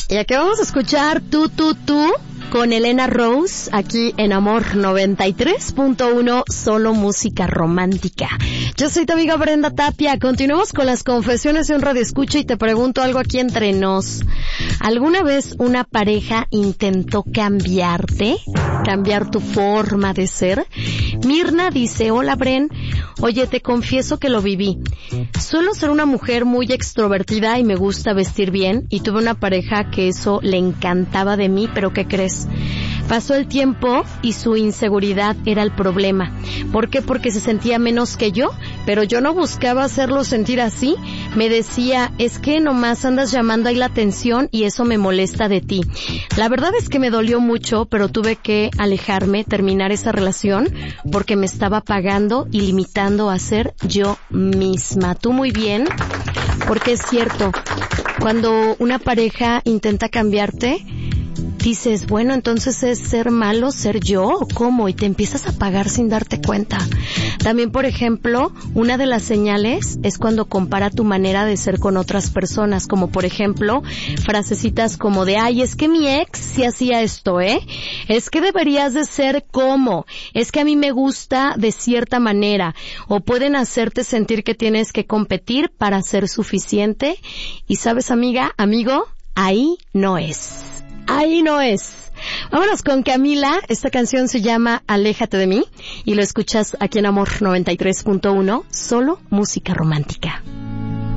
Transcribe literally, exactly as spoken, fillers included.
Y aquí vamos a escuchar Tú, Tú, Tú con Elena Rose, aquí en Amor noventa y tres punto uno, solo música romántica. Yo soy tu amiga Brenda Tapia. Continuamos con las confesiones de un radioescucha y te pregunto algo aquí entre nos. ¿Alguna vez una pareja intentó cambiarte? ¿Cambiar tu forma de ser? Mirna dice, hola Bren, oye, te confieso que lo viví. Suelo ser una mujer muy extrovertida y me gusta vestir bien, y tuve una pareja que eso le encantaba de mí, pero ¿qué crees? Pasó el tiempo y su inseguridad era el problema. ¿Por qué? Porque se sentía menos que yo, pero yo no buscaba hacerlo sentir así. Me decía, es que nomás andas llamando ahí la atención y eso me molesta de ti. La verdad es que me dolió mucho, pero tuve que alejarme, terminar esa relación, porque me estaba pagando y limitando a ser yo misma. Tú muy bien, porque es cierto, cuando una pareja intenta cambiarte, dices, bueno, entonces es ser malo, ser yo, ¿o cómo? Y te empiezas a pagar sin darte cuenta. También, por ejemplo, una de las señales es cuando compara tu manera de ser con otras personas, como por ejemplo, frasecitas como de, ay, es que mi ex sí hacía esto, ¿eh? Es que deberías de ser como, es que a mí me gusta de cierta manera, o pueden hacerte sentir que tienes que competir para ser suficiente, y sabes, amiga, amigo, ahí no es. Ahí no es. Vámonos con Camila. Esta canción se llama Aléjate de mí y lo escuchas aquí en Amor noventa y tres punto uno, solo música romántica.